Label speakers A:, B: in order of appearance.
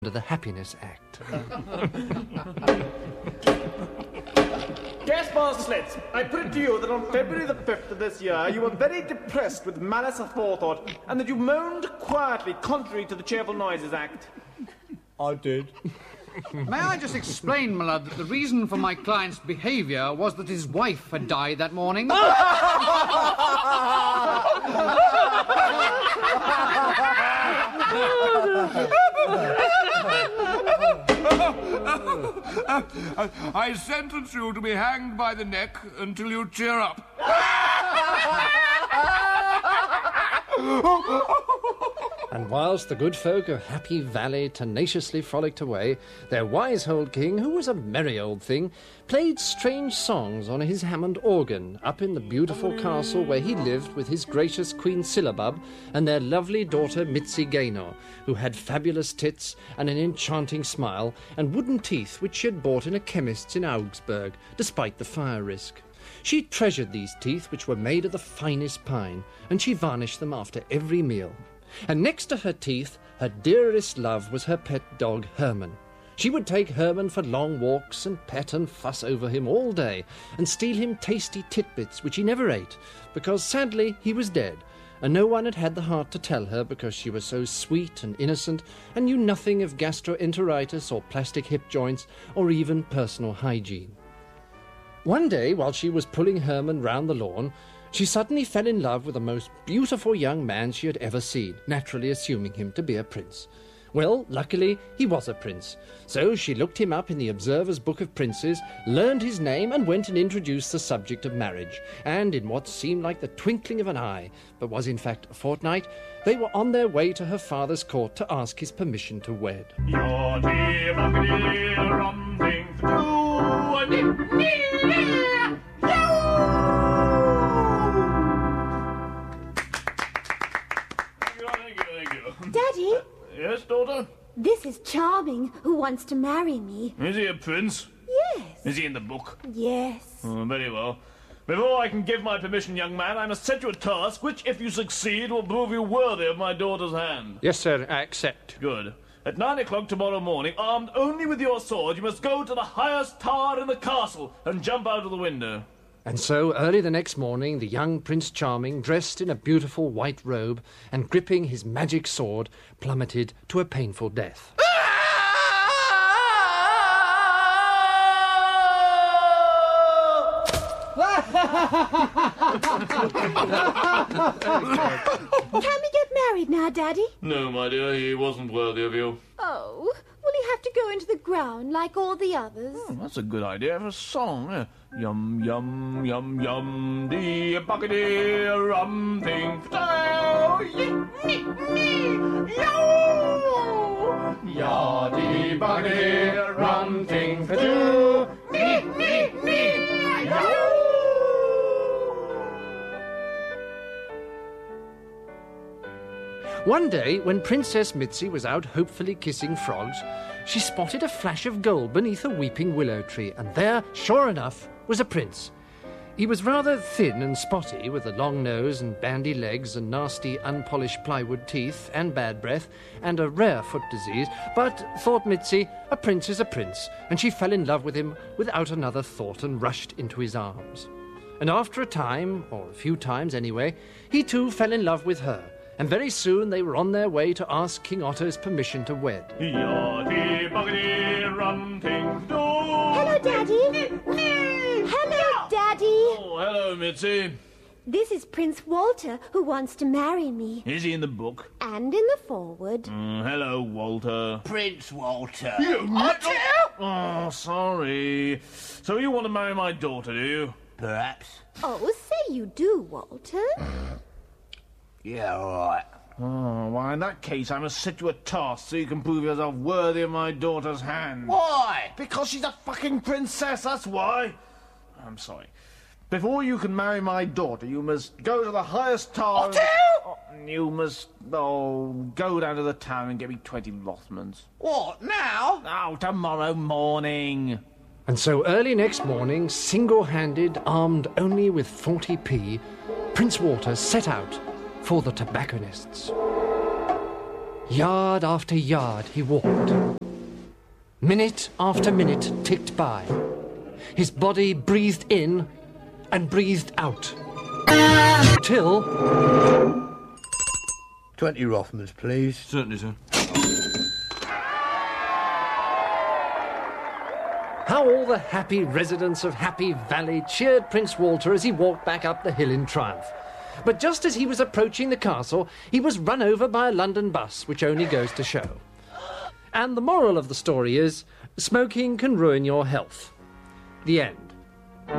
A: under the Happiness Act.
B: Gaspar Slits, I put it to you that on February the 5th of this year, you were very depressed with malice aforethought, and that you moaned quietly contrary to the Cheerful Noises Act.
C: I did.
D: May I just explain, my lord, that the reason for my client's behaviour was that his wife had died that morning?
E: I sentence you to be hanged by the neck until you cheer up.
A: And whilst the good folk of Happy Valley tenaciously frolicked away, their wise old king, who was a merry old thing, played strange songs on his Hammond organ up in the beautiful castle where he lived with his gracious Queen Syllabub and their lovely daughter Mitzi Gaynor, who had fabulous tits and an enchanting smile and wooden teeth which she had bought in a chemist's in Augsburg, despite the fire risk. She treasured these teeth, which were made of the finest pine, and she varnished them after every meal. And next to her teeth, her dearest love was her pet dog, Herman. She would take Herman for long walks and pet and fuss over him all day and steal him tasty titbits which he never ate, because sadly he was dead, and no one had had the heart to tell her because she was so sweet and innocent and knew nothing of gastroenteritis or plastic hip joints or even personal hygiene. One day, while she was pulling Herman round the lawn, she suddenly fell in love with the most beautiful young man she had ever seen, naturally assuming him to be a prince. Well, luckily, he was a prince. So she looked him up in the Observer's Book of Princes, learned his name, and went and introduced the subject of marriage. And in what seemed like the twinkling of an eye, but was in fact a fortnight, they were on their way to her father's court to ask his permission to wed.
F: Daddy?
B: Yes, daughter?
F: This is Charming, who wants to marry me.
B: Is he a prince?
F: Yes.
B: Is he in the book?
F: Yes.
B: Oh, very well. Before I can give my permission, young man, I must set you a task which, if you succeed, will prove you worthy of my daughter's hand.
C: Yes, sir, I accept.
B: Good. At 9 o'clock tomorrow morning, armed only with your sword, you must go to the highest tower in the castle and jump out of the window.
A: And so, early the next morning, the young Prince Charming, dressed in a beautiful white robe and gripping his magic sword, plummeted to a painful death.
F: Can we get married now, Daddy?
B: No, my dear, he wasn't worthy of you.
F: Oh, will he have to go into the ground like all the others?
B: Oh, that's a good idea for a song. Yum, yum, yum, yum, dee, buckety, rum, thing, yaddy, buckety, rum, thing,
A: One day, when Princess Mitzi was out hopefully kissing frogs, she spotted a flash of gold beneath a weeping willow tree, and there, sure enough, was a prince. He was rather thin and spotty, with a long nose and bandy legs and nasty unpolished plywood teeth and bad breath and a rare foot disease, but, thought Mitzi, a prince is a prince, and she fell in love with him without another thought and rushed into his arms. And after a time, or a few times anyway, he too fell in love with her, and very soon they were on their way to ask King Otto's permission to wed.
F: Hello, Daddy. Hello, Daddy.
B: Oh, hello, Mitzi.
F: This is Prince Walter, who wants to marry me.
B: Is he in the book?
F: And in the foreword.
B: Hello, Walter.
E: Prince Walter.
B: Oh, sorry. So you want to marry my daughter, do you?
E: Perhaps.
F: Oh, say you do, Walter.
E: Yeah, all right.
B: Oh, well, in that case, I must set you a task so you can prove yourself worthy of my daughter's hand.
E: Why?
B: Because she's a fucking princess, that's why. I'm sorry. Before you can marry my daughter, you must go to the highest tower... you must, go down to the town and get me 20 Rothmans.
E: What, now?
B: Oh, tomorrow morning.
A: And so early next morning, single-handed, armed only with 40p, Prince Walter set out for the tobacconists. Yard after yard he walked. Minute after minute ticked by. His body breathed in and breathed out. Till...
G: 20 Rothmans, please.
E: Certainly, sir.
A: How all the happy residents of Happy Valley cheered Prince Walter as he walked back up the hill in triumph. But just as he was approaching the castle, he was run over by a London bus, which only goes to show. And the moral of the story is, smoking can ruin your health. The end.